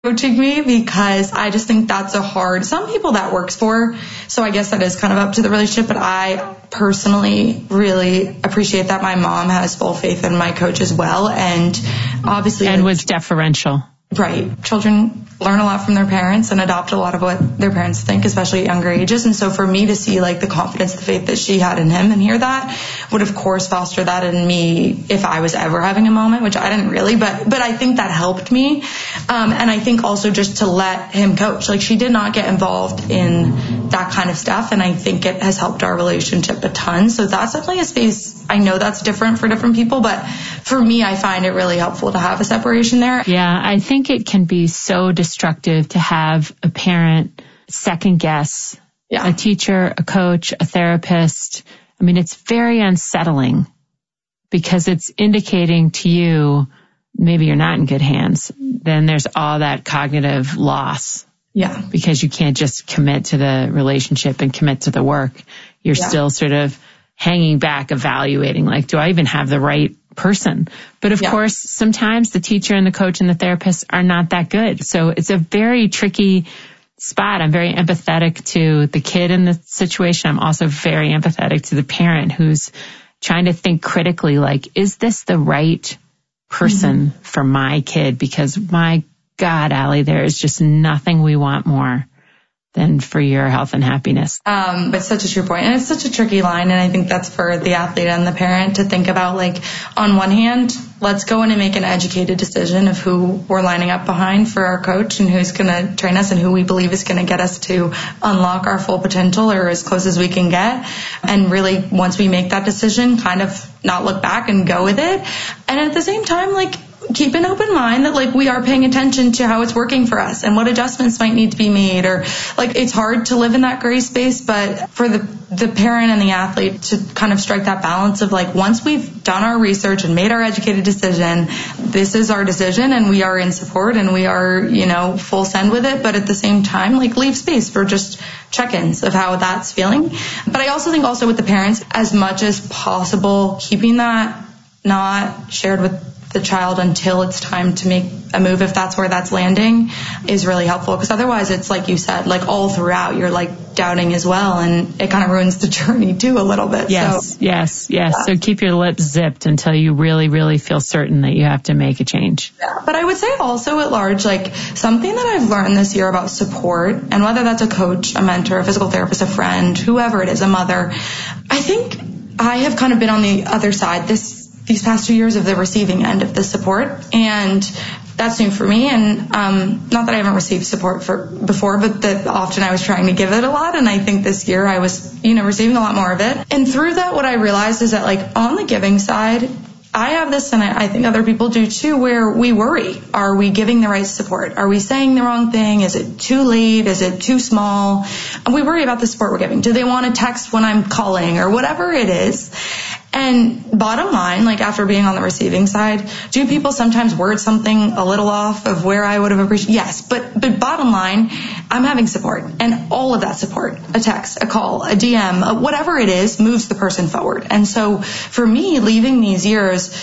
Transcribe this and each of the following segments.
coaching me, because I just think that's some people that works for. So I guess that is kind of up to the relationship, but I personally really appreciate that my mom has full faith in my coach as well. And obviously. And was deferential. Right. Children learn a lot from their parents and adopt a lot of what their parents think, especially at younger ages. And so for me to see like the confidence, the faith that she had in him and hear that would of course foster that in me if I was ever having a moment, which I didn't really, but I think that helped me. And I think also just to let him coach, like she did not get involved in that kind of stuff. And I think it has helped our relationship a ton. So that's definitely a space. I know that's different for different people, but for me, I find it really helpful to have a separation there. Yeah, I think it can be so destructive to have a parent second guess a teacher, a coach, a therapist. I mean, it's very unsettling because it's indicating to you maybe you're not in good hands. Then there's all that cognitive loss. Yeah. Because you can't just commit to the relationship and commit to the work. You're still sort of hanging back, evaluating, like, do I even have the right person? But of course, sometimes the teacher and the coach and the therapist are not that good. So it's a very tricky spot. I'm very empathetic to the kid in the situation. I'm also very empathetic to the parent who's trying to think critically, like, is this the right person for my kid? Because my God, Allie, there is just nothing we want more than for your health and happiness. But such a true point. And it's such a tricky line. And I think that's for the athlete and the parent to think about, like, on one hand, let's go in and make an educated decision of who we're lining up behind for our coach and who's going to train us and who we believe is going to get us to unlock our full potential or as close as we can get. And really, once we make that decision, kind of not look back and go with it. And at the same time, like, keep an open mind that, like, we are paying attention to how it's working for us and what adjustments might need to be made, or, like, it's hard to live in that gray space, but for the parent and the athlete to kind of strike that balance of, like, once we've done our research and made our educated decision, this is our decision and we are in support and we are, full send with it. But at the same time, like, leave space for just check-ins of how that's feeling. But I also think with the parents, as much as possible, keeping that not shared with the child until it's time to make a move, if that's where that's landing, is really helpful. Because otherwise it's like you said, like, all throughout you're like doubting as well, and it kind of ruins the journey too a little bit. Yes. So keep your lips zipped until you really, really feel certain that you have to make a change. Yeah. But I would say also at large, like, something that I've learned this year about support, and whether that's a coach, a mentor, a physical therapist, a friend, whoever it is, a mother, I think I have kind of been on the other side these past 2 years of the receiving end of the support, and that's new for me. And not that I haven't received support before, but that often I was trying to give it a lot, and I think this year I was receiving a lot more of it. And through that, what I realized is that, like, on the giving side, I have this, and I think other people do too, where we worry. Are we giving the right support? Are we saying the wrong thing? Is it too late? Is it too small? And we worry about the support we're giving. Do they want to text when I'm calling, or whatever it is? And bottom line, like, after being on the receiving side, do people sometimes word something a little off of where I would have appreciated? Yes, but bottom line, I'm having support, and all of that support, a text, a call, a DM, whatever it is, moves the person forward. And so for me, leaving these years,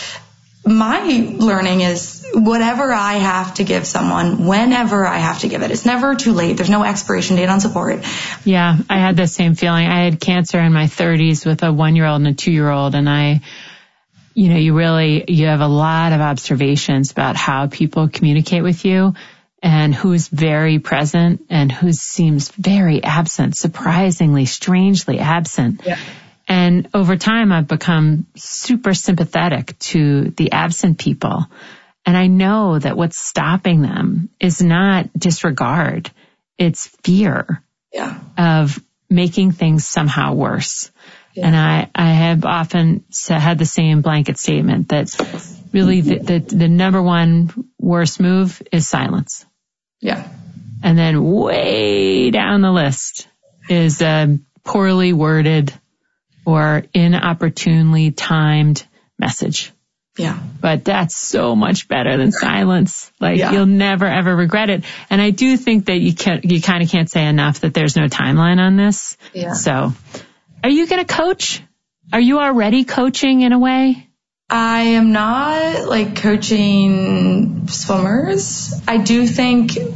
my learning is whatever I have to give someone, whenever I have to give it. It's never too late. There's no expiration date on support. Yeah, I had the same feeling. I had cancer in my 30s with a 1-year-old and a 2-year-old. And you have a lot of observations about how people communicate with you and who's very present and who seems very absent, surprisingly, strangely absent. Yeah. And over time, I've become super sympathetic to the absent people. And I know that what's stopping them is not disregard. It's fear of making things somehow worse. Yeah. And I have often had the same blanket statement that really the number one worst move is silence. Yeah. And then way down the list is a poorly worded or inopportunely timed message. Yeah. But that's so much better than silence. Like, you'll never, ever regret it. And I do think that you kind of can't say enough that there's no timeline on this. Yeah. So, are you going to coach? Are you already coaching in a way? I am not, like, coaching swimmers. I do think